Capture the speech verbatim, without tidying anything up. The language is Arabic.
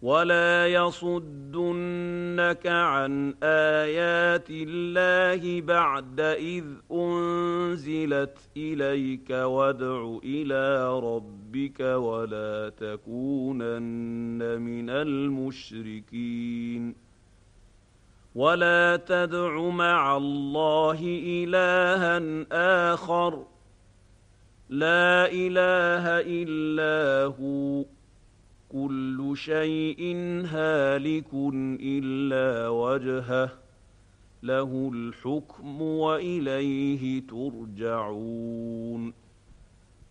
ولا يصدنك عن آيات الله بعد إذ أنزلت إليك وادع إلى ربك ولا تكونن من المشركين ولا تدع مع الله إلها آخر لا إله إلا هو كل شيء هالك إلا وجهه له الحكم وإليه ترجعون